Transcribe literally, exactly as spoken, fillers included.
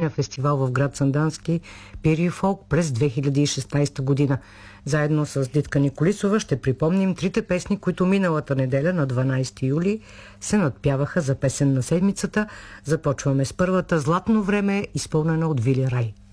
музикалния фестивал в град Сандански Пири Фолк през две хиляди и шестнадесета година. Заедно с Дитка Николисова ще припомним трите песни, които миналата неделя на дванадесети юли се надпяваха за песен на седмицата. Започваме с първата "Златно време", изпълнена от Вили Рай.